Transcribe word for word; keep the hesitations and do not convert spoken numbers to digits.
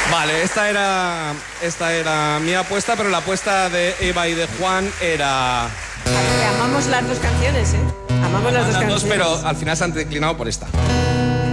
Vale, esta era, esta era mi apuesta, pero la apuesta de Eva y de Juan era... A ver, amamos las dos canciones, ¿eh? Amamos las dos las canciones. dos, pero al final se han declinado por esta.